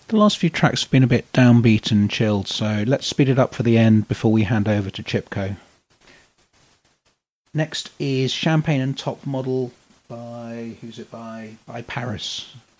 The last few tracks have been a bit downbeat and chilled, so let's speed it up for the end before we hand over to Chipko. Next is Champagne and Top Model by, who's it by? By Paris.